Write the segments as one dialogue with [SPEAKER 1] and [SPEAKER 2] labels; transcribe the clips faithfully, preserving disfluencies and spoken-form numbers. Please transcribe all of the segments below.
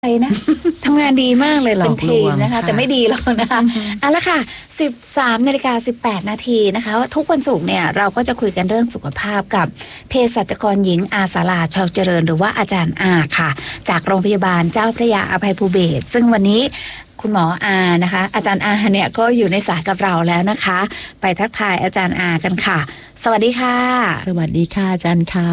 [SPEAKER 1] ไปนะ ทำงานดีมากเลยเป็นทีมนะคะแต่ไม่ดีหรอกนะคะเอาละค่ะสิบสามนาฬิกาสิบแปดนาทีนะคะทุกวันศุกร์เนี่ยเราก็จะคุยกันเรื่องสุขภาพกับเภสัชกรหญิงอาสาลาชาวเจริญหรือว่าอาจารย์อาค่ะจากโรงพยาบาลเจ้าพระยาอภัยภูเบศรซึ่งวันนี้คุณหมออานะคะอาจารย์อาเนี่ยก็อยู่ในสายกับเราแล้วนะคะไปทักทายอาจารย์อากันค่ะสวัสดีค่ะ
[SPEAKER 2] สวัสดีค่ะอาจารย์คะ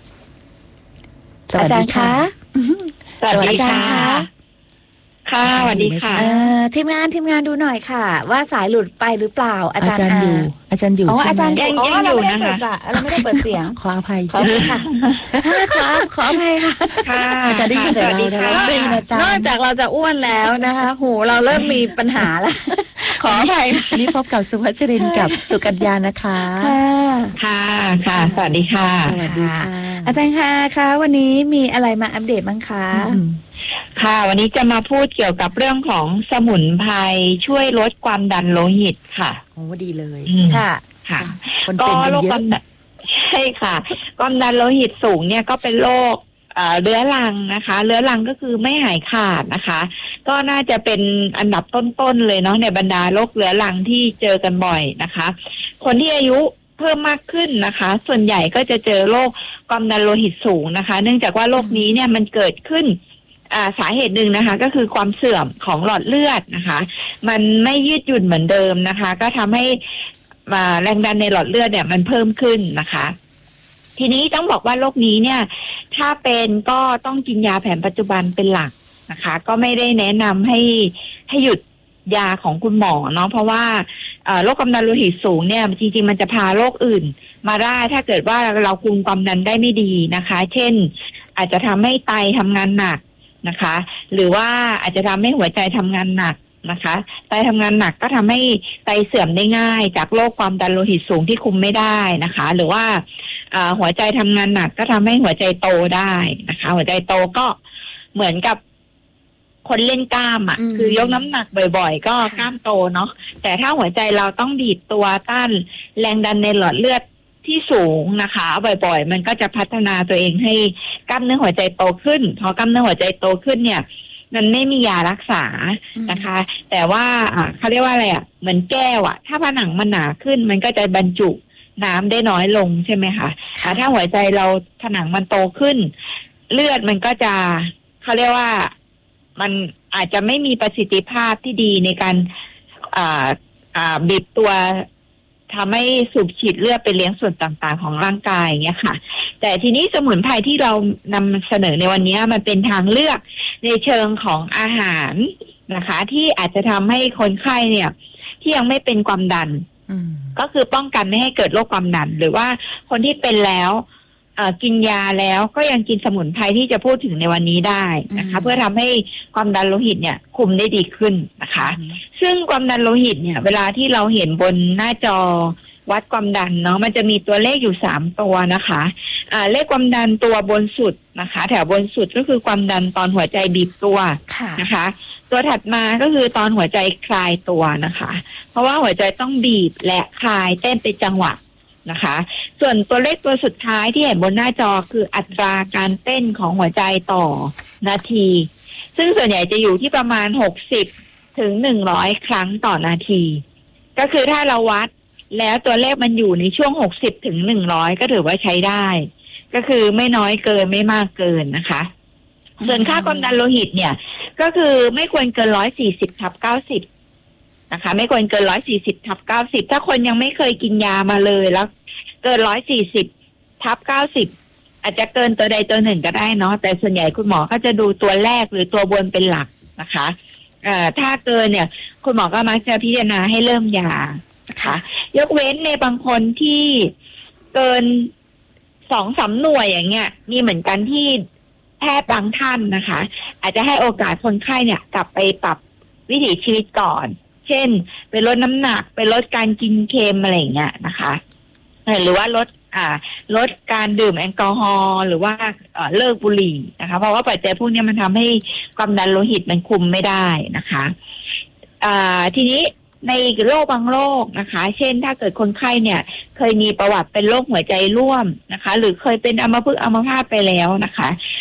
[SPEAKER 1] อาจารย์คะ
[SPEAKER 3] สวัสดีค่ะค่ะสวัสดีค่ะ
[SPEAKER 1] ทีมงานทีมงานดูหน่อยค่ะว่าสายหลุดไปหรือเปล่าอาจารย์
[SPEAKER 2] อยู่อาจารย์อยู่
[SPEAKER 1] อ๋ออาจารย์
[SPEAKER 3] ยังอยู่นะคะ
[SPEAKER 1] เราไม่ได้เปิดเสียง
[SPEAKER 2] ขออภัย
[SPEAKER 1] ขออภัยค่ะขอขออภัยค่ะ
[SPEAKER 2] อาจารย์ได้ยินแต่เรา
[SPEAKER 1] นอกจากเราจะอ้วนแล้วนะคะหูเราเริ่มมีปัญหาแล้วขออภัย
[SPEAKER 2] นี่พบกับสุภัชรินกับสุกัญญานะคะ
[SPEAKER 3] ค่ะค่ะสวัสดีค่ะ
[SPEAKER 2] สวัสดีค่ะ
[SPEAKER 1] อาจารย์คะคะวันนี้มีอะไรมาอัปเดตบ้างคะ
[SPEAKER 3] ค่ะวันนี้จะมาพูดเกี่ยวกับเรื่องของสมุนไพรช่วยลดความดันโลหิตค่ะ
[SPEAKER 2] โอ้ดีเลย
[SPEAKER 1] ค่ะ
[SPEAKER 3] ค่ะก็โรคความดันใช่ค่ะความดันโลหิตสูงเนี่ยก็เป็นโรคเรื้อรังนะคะเรื้อรังก็คือไม่หายขาดนะคะก็น่าจะเป็นอันดับต้นๆเลยเนาะในบรรดาโรคเรื้อรังที่เจอกันบ่อยนะคะคนที่อายุเพิ่มมากขึ้นนะคะส่วนใหญ่ก็จะเจอโรคความดันโลหิตสูงนะคะเนื่องจากว่าโรคนี้เนี่ยมันเกิดขึ้นสาเหตุหนึ่งนะคะก็คือความเสื่อมของหลอดเลือดนะคะมันไม่ยืดหยุ่นเหมือนเดิมนะคะก็ทำให้แรงดันในหลอดเลือดเนี่ยมันเพิ่มขึ้นนะคะทีนี้ต้องบอกว่าโรคนี้เนี่ยถ้าเป็นก็ต้องกินยาแผนปัจจุบันเป็นหลักนะคะก็ไม่ได้แนะนำให้ให้หยุดยาของคุณหมอเนาะเพราะว่าโรคความดันโลหิตสูงเนี่ยจริงๆมันจะพาโรคอื่นมาได้ถ้าเกิดว่าเราคุมความดันได้ไม่ดีนะคะเช่นอาจจะทำให้ไตทำงานหนักนะคะหรือว่าอาจจะทำให้หัวใจทำงานหนักนะคะไตทำงานหนักก็ทำให้ไตเสื่อมได้ง่ายจากโรคความดันโลหิตสูงที่คุมไม่ได้นะคะหรือว่าหัวใจทำงานหนักก็ทำให้หัวใจโตได้นะคะหัวใจโตก็เหมือนกับคนเล่นกล้ามอ่ะคือยกน้ำหนักบ่อยๆก็กล้ามโตเนาะแต่ถ้าหัวใจเราต้องดีดตัวต้านแรงดันในหลอดเลือดที่สูงนะคะบ่อยๆมันก็จะพัฒนาตัวเองให้กล้ามเนื้อหัวใจโตขึ้นพอกล้ามเนื้อหัวใจโตขึ้นเนี่ยมันไม่มียารักษานะคะแต่ว่าเขาเรียกว่าอะไรอ่ะเหมือนแก้วอ่ะถ้าผนังมันหนาขึ้นมันก็จะบรรจุน้ำได้น้อยลงใช่ไหมคะถ้าหัวใจเราผนังมันโตขึ้นเลือดมันก็จะเขาเรียกว่ามันอาจจะไม่มีประสิทธิภาพที่ดีในการอ่าอ่าบีบตัวทำให้สูบฉีดเลือดไปเลี้ยงส่วนต่างๆของร่างกายอย่างเงี้ยค่ะแต่ทีนี้สมุนไพรที่เรานำเสนอในวันนี้มันเป็นทางเลือกในเชิงของอาหารนะคะที่อาจจะทำให้คนไข้เนี่ยที่ยังไม่เป็นความดันก็คือป้องกันไม่ให้เกิดโรคความดันหรือว่าคนที่เป็นแล้วกินยาแล้วก็ยังกินสมุนไพรที่จะพูดถึงในวันนี้ได้นะคะเพื่อทำให้ความดันโลหิตเนี่ยคุมได้ดีขึ้นนะคะซึ่งความดันโลหิตเนี่ยเวลาที่เราเห็นบนหน้าจอวัดความดันเนาะมันจะมีตัวเลขอยู่สามตัวนะคะอ่าเลขความดันตัวบนสุดนะคะแถวบนสุดก็คือความดันตอนหัวใจบีบตัวนะคะตัวถัดมาก็คือตอนหัวใจคลายตัวนะคะเพราะว่าหัวใจต้องบีบและคลายเต้นเป็นจังหวะนะคะส่วนตัวเลขตัวสุดท้ายที่เห็นบนหน้าจอคืออัตราการเต้นของหัวใจต่อนาทีซึ่งส่วนใหญ่จะอยู่ที่ประมาณหกสิบถึงหนึ่งร้อยครั้งต่อนาทีก็คือถ้าเราวัดแล้วตัวเลขมันอยู่ในช่วงหกสิบถึงหนึ่งร้อยก็ถือว่าใช้ได้ก็คือไม่น้อยเกินไม่มากเกินนะคะส่วนค่าความดันโลหิตเนี่ยก็คือไม่ควรเกินหนึ่งร้อยสี่สิบทับเก้าสิบนะคะไม่ควรเกินหนึ่งร้อยสี่สิบทับเก้าสิบถ้าคนยังไม่เคยกินยามาเลยแล้วเกินหนึ่งร้อยสี่สิบทับเก้าสิบอาจจะเกินตัวใดตัวหนึ่งก็ได้เนาะแต่ส่วนใหญ่คุณหมอก็จะดูตัวแรกหรือตัวบนเป็นหลักนะคะเอ่อถ้าเกินเนี่ยคุณหมอก็มักจะพิจารณาให้เริ่มยานะคะยกเว้นในบางคนที่เกินสองสามหน่วยอย่างเงี้ยมีเหมือนกันที่แพทย์บางท่านนะคะอาจจะให้โอกาสคนไข้เนี่ยกลับไปปรับวิถีชีวิตก่อนเช่นไปลดน้ำหนักไปลดการกินเค็มอะไรอย่างเงี้ยนะคะหรือว่าลดอ่าลดการดื่มแอลกอฮอล์หรือว่าเลิกบุหรี่นะคะเพราะว่าปัจจัยพวกนี้มันทำให้ความดันโลหิตมันคุมไม่ได้นะคะอ่าทีนี้ในโรคบางโรคนะคะเช่นถ้าเกิดคนไข้เนี่ยเคยมีประวัติเป็นโรคหัวใจร่วมนะคะหรือเคยเป็นอัมพฤกษ์อัมพาตไปแล้วนะคะ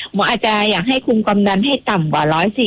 [SPEAKER 3] หมออาจจะอยากให้คุมความดันให้ต่ำกว่าร้อยสี่